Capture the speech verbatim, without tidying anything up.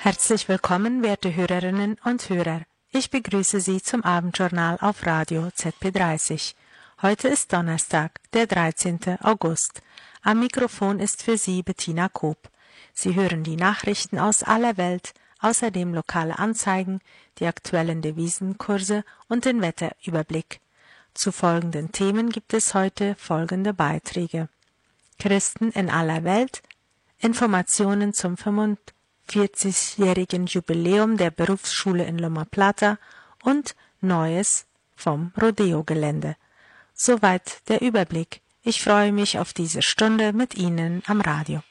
Herzlich willkommen, werte Hörerinnen und Hörer. Ich begrüße Sie zum Abendjournal auf Radio Z P dreißig. Heute ist Donnerstag, der dreizehnte August. Am Mikrofon ist für Sie Bettina Koop. Sie hören die Nachrichten aus aller Welt, außerdem lokale Anzeigen, die aktuellen Devisenkurse und den Wetterüberblick. Zu folgenden Themen gibt es heute folgende Beiträge: Christen in aller Welt, Informationen zum fünfundvierzigjährigen Jubiläum der Berufsschule in Loma Plata und Neues vom Rodeo-Gelände. Soweit der Überblick. Ich freue mich auf diese Stunde mit Ihnen am Radio.